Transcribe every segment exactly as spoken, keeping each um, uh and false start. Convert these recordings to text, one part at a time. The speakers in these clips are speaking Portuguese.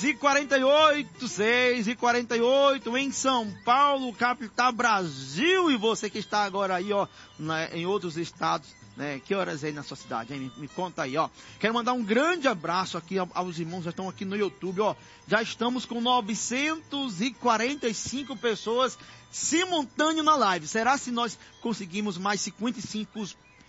e quarenta e oito, seis e quarenta e oito em São Paulo, capital Brasil. E você que está agora aí, ó, na, em outros estados, né? Que horas aí na sua cidade, hein? Me, me conta aí, ó. Quero mandar um grande abraço aqui aos irmãos que já estão aqui no YouTube, ó. Já estamos com novecentas e quarenta e cinco pessoas simultâneo na live. Será se nós conseguimos mais cinquenta e cinco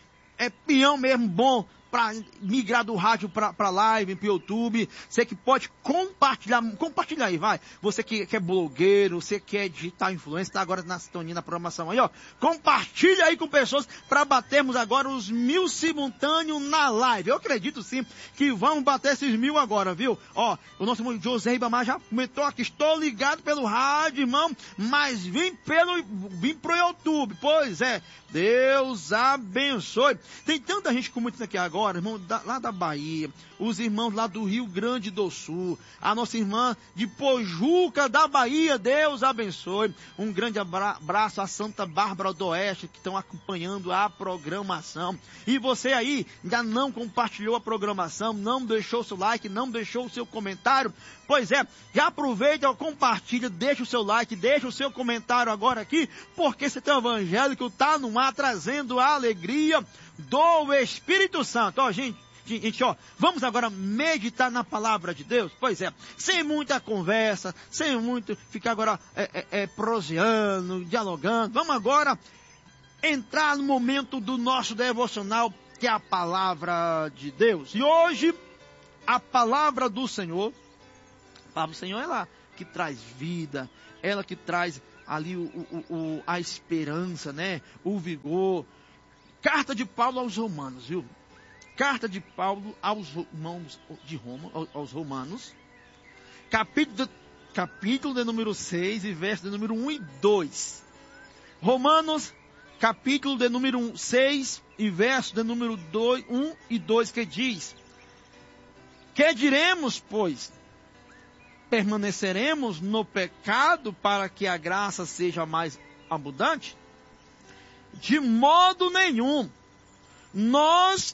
é peão mesmo bom para migrar do rádio para live, para o YouTube? Você que pode compartilhar, compartilhar aí, vai. Você que, que é blogueiro, você que é digital influencer, está agora na sintonia, na programação aí, ó. Compartilha aí com pessoas para batermos agora os mil simultâneos na live. Eu acredito sim que vamos bater esses mil agora, viu? Ó, o nosso irmão José Ribamar já comentou aqui, estou ligado pelo rádio, irmão, mas vim pelo, vim pro YouTube. Pois é, Deus abençoe. Tem tanta gente comentando aqui agora, irmão, da, lá da Bahia, os irmãos lá do Rio Grande do Sul, a nossa irmã de Pojuca da Bahia, Deus abençoe. Um grande abraço a Santa Bárbara do Oeste, que estão acompanhando a programação. E você aí, ainda não compartilhou a programação, não deixou o seu like, não deixou o seu comentário? Pois é, já aproveita, compartilha, deixa o seu like, deixa o seu comentário agora aqui, porque esse teu evangélico está no ar, trazendo a alegria do Espírito Santo. Ó, gente, gente, ó, vamos agora meditar na palavra de Deus? Pois é, sem muita conversa, sem muito ficar agora é, é, é, proseando, dialogando. Vamos agora entrar no momento do nosso devocional, que é a palavra de Deus. E hoje, a palavra do Senhor, a palavra do Senhor é lá que traz vida, ela que traz ali o, o, o, a esperança, né? O vigor. Carta de Paulo aos Romanos, viu? Carta de Paulo aos irmãos de Roma, aos Romanos, capítulo, capítulo de número seis e verso de número um e dois. Romanos, capítulo de número seis e verso de número dois, um e dois, que diz: que diremos, pois? Permaneceremos no pecado para que a graça seja mais abundante? De modo nenhum. Nós